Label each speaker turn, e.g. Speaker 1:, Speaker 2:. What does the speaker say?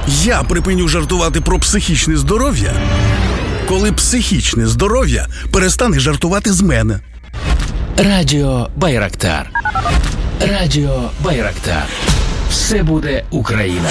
Speaker 1: Я припиню жартувати про психічне здоров'я, коли психічне здоров'я перестане жартувати з мене.
Speaker 2: Радіо Байрактар. Радіо Байрактар. Все буде Україна.